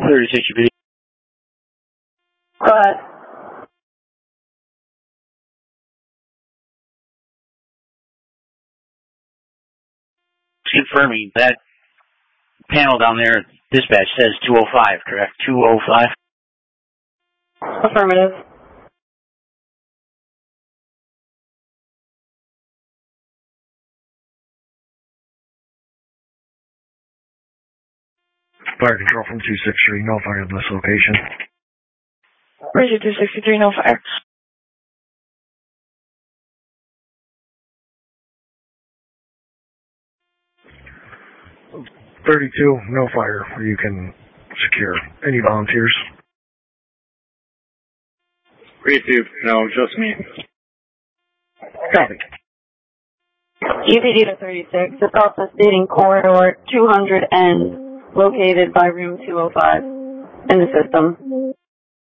36 UPD. Go ahead. Confirming that panel down there, dispatch says 205, correct? 205? Affirmative. Fire control from 263, no fire at this location. Roger 263, no fire. 32, no fire. You can secure. Any volunteers? 32, no, just me. Copy. UPD to 36, it's off the stating corridor 200 and located by room 205 in the system.